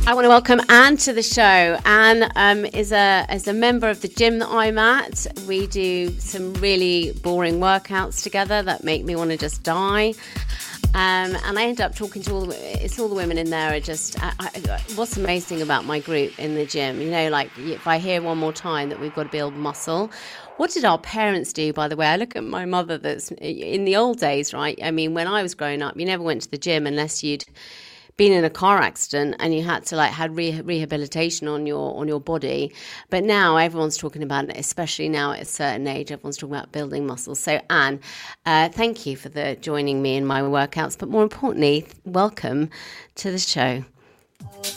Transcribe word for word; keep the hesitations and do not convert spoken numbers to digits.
I want to welcome Anne to the show. Anne um, is a is a member of the gym that I'm at. We do some really boring workouts together that make me want to just die. Um, and I end up talking to all the, it's all the women in there are just, I, I, what's amazing about my group in the gym, you know, like if I hear one more time that we've got to build muscle, what did our parents do, by the way? I look at my mother that's in the old days, right? I mean, when I was growing up, you never went to the gym unless you'd been in a car accident and you had to like had re- rehabilitation on your on your body. But now everyone's talking about it, especially now at a certain age, everyone's talking about building muscles. So Anne, uh, thank you for the joining me in my workouts, but more importantly, welcome to the show.